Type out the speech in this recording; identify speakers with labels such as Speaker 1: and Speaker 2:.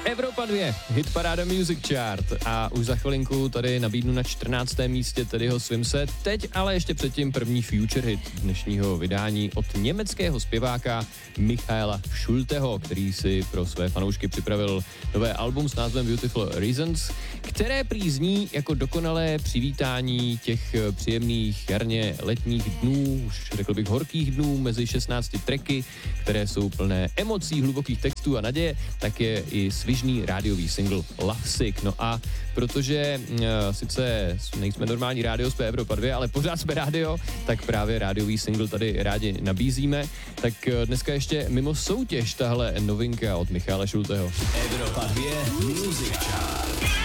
Speaker 1: Evropa 2, hitparáda Music Chart a už za chvilinku tady nabídnu na 14. místě tedy ho Swim Set. Teď ale ještě předtím první future hit dnešního vydání od německého zpěváka Michaela Schulteho, který si pro své fanoušky připravil nové album s názvem Beautiful Reasons, které prý zní jako dokonalé přivítání těch příjemných jarně letních dnů, už řekl bych horkých dnů mezi 16 tracky, které jsou plné emocí, hlubokých textů a naděje, tak je i svižný rádiový single Love Sick. No a protože sice nejsme normální rádio, jsme Evropa 2, ale pořád jsme rádio, tak právě rádiový single tady rádi nabízíme. Tak dneska ještě mimo soutěž tahle novinka od Michala Schulteho.
Speaker 2: Evropa 2 Music Chart.